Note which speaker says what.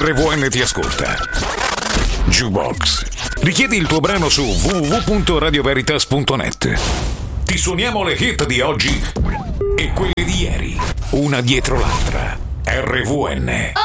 Speaker 1: RVN ti ascolta. Jukebox. Richiedi il tuo brano su www.radioveritas.net. Ti suoniamo le hit di oggi e quelle di ieri, una dietro l'altra. RVN.